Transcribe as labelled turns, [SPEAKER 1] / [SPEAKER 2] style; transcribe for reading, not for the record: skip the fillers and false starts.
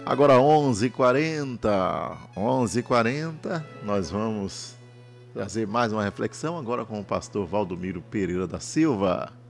[SPEAKER 1] Agora 11h40, nós vamos trazer mais uma reflexão agora com o pastor Valdomiro Pereira da Silva.